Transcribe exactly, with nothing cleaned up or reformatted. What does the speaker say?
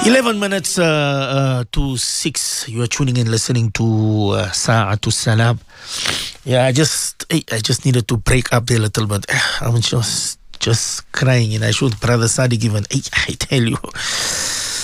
eleven minutes uh, uh, to six. You are tuning in, listening to uh, Sa'atu Salam. Yeah, I just I, I just needed to break up there a little bit. I was just just crying, and I showed Brother Sadiq even. I, I tell you,